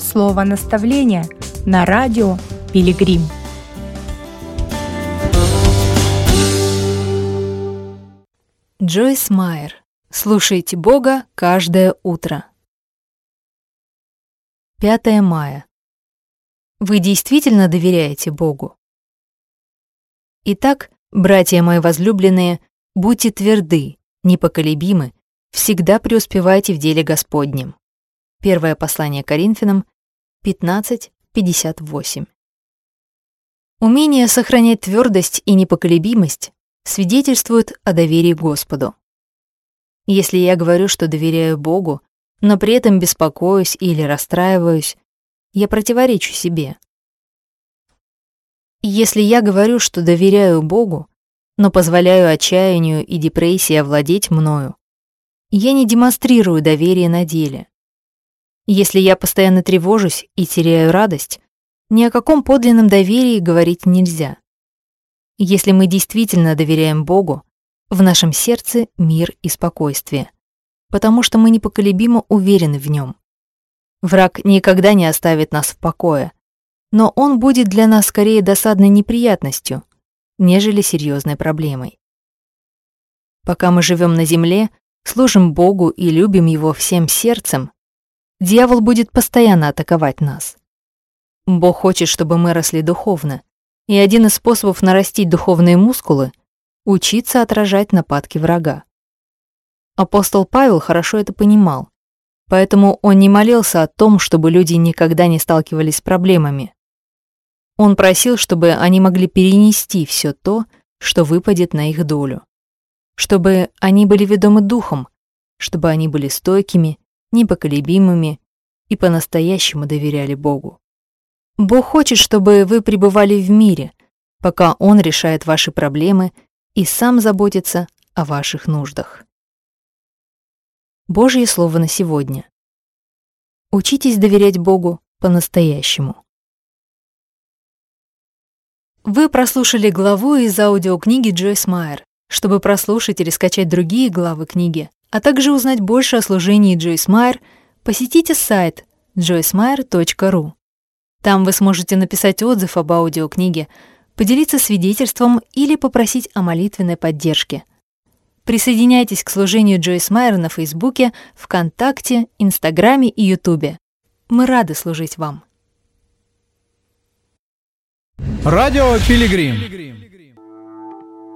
Слово наставления на радио Пилигрим. Джойс Майер. Слушайте Бога каждое утро. 5 мая. Вы действительно доверяете Богу? Итак, братья мои возлюбленные, будьте тверды, непоколебимы, всегда преуспевайте в деле Господнем. Первое послание Коринфянам 15:58. Умение сохранять твердость и непоколебимость свидетельствует о доверии Господу. Если я говорю, что доверяю Богу, но при этом беспокоюсь или расстраиваюсь, я противоречу себе. Если я говорю, что доверяю Богу, но позволяю отчаянию и депрессии овладеть мною, я не демонстрирую доверие на деле. Если я постоянно тревожусь и теряю радость, ни о каком подлинном доверии говорить нельзя. Если мы действительно доверяем Богу, в нашем сердце мир и спокойствие, потому что мы непоколебимо уверены в нем. Враг никогда не оставит нас в покое, но он будет для нас скорее досадной неприятностью, нежели серьезной проблемой. Пока мы живем на земле, служим Богу и любим Его всем сердцем, дьявол будет постоянно атаковать нас. Бог хочет, чтобы мы росли духовно, и один из способов нарастить духовные мускулы — учиться отражать нападки врага. Апостол Павел хорошо это понимал, поэтому он не молился о том, чтобы люди никогда не сталкивались с проблемами. Он просил, чтобы они могли перенести все то, что выпадет на их долю, чтобы они были ведомы духом, чтобы они были стойкими, непоколебимыми и по-настоящему доверяли Богу. Бог хочет, чтобы вы пребывали в мире, пока Он решает ваши проблемы и сам заботится о ваших нуждах. Божье слово на сегодня. Учитесь доверять Богу по-настоящему. Вы прослушали главу из аудиокниги Джойс Майер. Чтобы прослушать или скачать другие главы книги, а также узнать больше о служении Джойс Майер, посетите сайт joycemeyer.ru. Там вы сможете написать отзыв об аудиокниге, поделиться свидетельством или попросить о молитвенной поддержке. Присоединяйтесь к служению Джойс Майер на Фейсбуке, ВКонтакте, Инстаграме и Ютубе. Мы рады служить вам. Радио Пилигрим.